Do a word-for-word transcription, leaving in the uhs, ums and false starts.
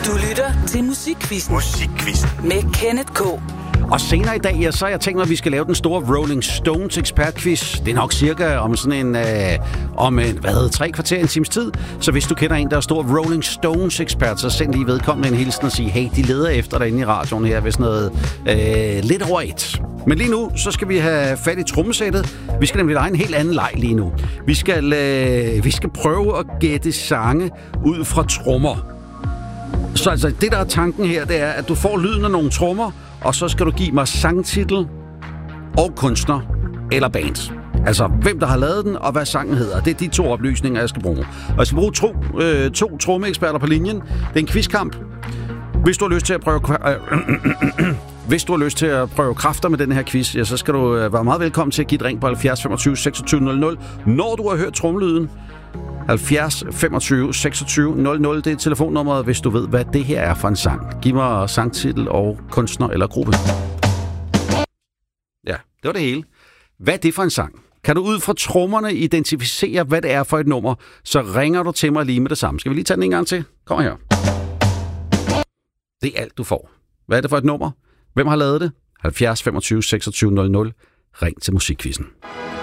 Du lytter til Musikquizzen. Musikquizzen. Med Kenneth K. Og senere i dag, ja, så har jeg tænkt mig, at vi skal lave den store Rolling Stones ekspertquiz. Det er nok cirka om sådan en, øh, om en, hvad hedder, tre kvarter, en times tid. Så hvis du kender en, der er stor Rolling Stones ekspert, så send lige vedkommende en hilsen og sige, hey, de leder efter dig inde i radioen her, hvis noget øh, lidt over et. Men lige nu, så skal vi have fat i trommesættet. Vi skal nemlig lege en helt anden leg lige nu. Vi skal, øh, vi skal prøve at gætte sange ud fra trommer. Så altså, det der er tanken her, det er, at du får lyden af nogle trommer, og så skal du give mig sangtitel og kunstner eller band. Altså, hvem der har lavet den, og hvad sangen hedder. Det er de to oplysninger, jeg skal bruge. Og jeg skal bruge to, øh, to trommeeksperter på linjen. Det er en quizkamp. Hvis du har lyst til at prøve... Øh, Hvis du har lyst til at prøve kræfter med den her quiz, ja, så skal du være meget velkommen til at give et ring på halvfjerds femogtyve seksogtyve nul nul, når du har hørt tromlyden. halvfjerds femogtyve seksogtyve nul nul, det er telefonnummeret, hvis du ved, hvad det her er for en sang. Giv mig sangtitel og kunstner eller gruppe. Ja, det var det hele. Hvad er det for en sang? Kan du ud fra trommerne identificere, hvad det er for et nummer, så ringer du til mig lige med det samme. Skal vi lige tage den en gang til? Kom her. Det er alt, du får. Hvad er det for et nummer? Hvem har lavet det? halvfjerds femogtyve seksogtyve nul nul. Ring til Musikquizzen.